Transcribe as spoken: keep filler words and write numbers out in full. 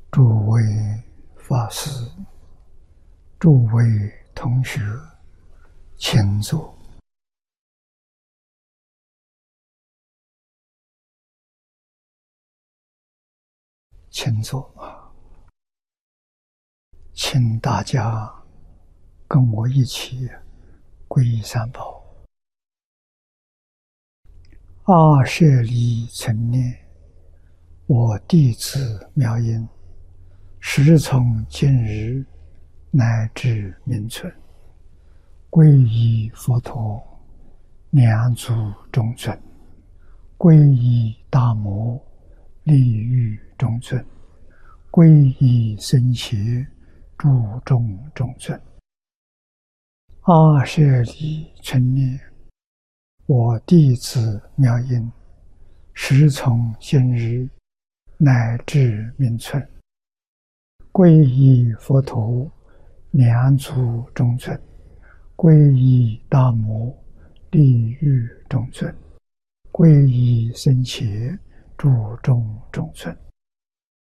诸位法师、诸位同学，请坐。请坐啊！请大家跟我一起皈依三宝。阿舍利存念，我弟子妙音，时从今日乃至明存，皈依佛陀，两足中尊；皈依大摩，利欲中尊；皈依僧伽，注重中尊。阿舍利存念，我弟子妙音，时从今日乃至明存，皈依佛陀，两足中尊；皈依大摩，利欲中尊；皈依僧伽，注重中尊。